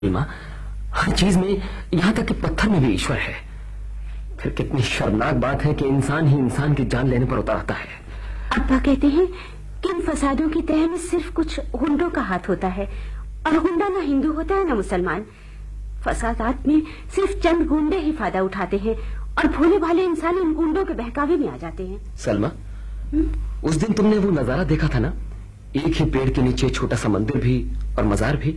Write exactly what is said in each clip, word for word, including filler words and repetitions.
माँ, हर चीज में, यहाँ तक कि पत्थर में भी ईश्वर है। फिर कितनी शर्मनाक बात है कि इंसान ही इंसान की जान लेने पर उतर आता है। अब्बा कहते हैं कि इन फसादों की तह में सिर्फ कुछ गुंडों का हाथ होता है, और गुंडा ना हिंदू होता है ना मुसलमान। फसादात में सिर्फ चंद गुंडे ही फायदा उठाते हैं और भोले भाले इंसान इन गुंडों के बहकावे में आ जाते हैं। सलमा, उस दिन तुमने वो नजारा देखा था ना, एक ही पेड़ के नीचे छोटा सा मंदिर भी और मजार भी।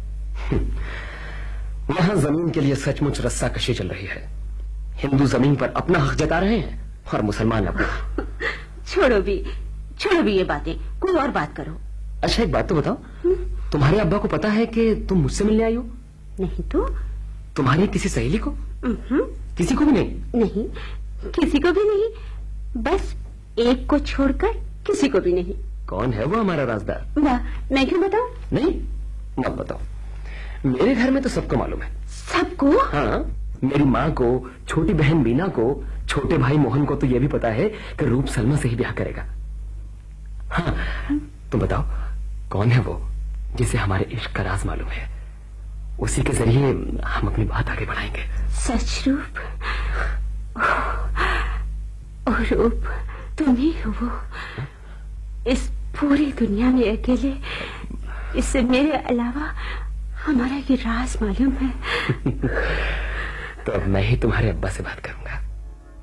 वहां जमीन के लिए सचमुच रस्सा कशी चल रही है। हिंदू जमीन पर अपना हक जता रहे हैं और मुसलमान अपना। छोड़ो भी छोड़ो भी ये बातें, कोई और बात करो। अच्छा, एक बात तो बताओ, तुम्हारे अब्बा को पता है कि तुम मुझसे मिलने आई हो? नहीं तो। तुम्हारी किसी सहेली को? किसी को भी नहीं? नहीं, किसी को भी नहीं, बस एक को छोड़कर किसी को भी नहीं। कौन है वो हमारा राजदार? वाह, मैं क्यों बताऊं? नहीं, मत बताओ। मेरे घर में तो सबको मालूम है। सबको? हाँ, मेरी माँ को, छोटी बहन मीना को, छोटे भाई मोहन को तो यह भी पता है कि रूप सलमा से ही ब्याह करेगा। हाँ, तुम बताओ, कौन है वो जिसे हमारे इश्क का राज मालूम है? उसी के जरिए हम अपनी बात आगे बढ़ाएंगे। सच रूप, ओ रूप, तुम ही हो वो। इस पूरी दुनिया में अकेले, इससे मेरे अलावा हमारा ये राज मालूम है। तो अब मैं ही तुम्हारे अब्बा से बात करूं।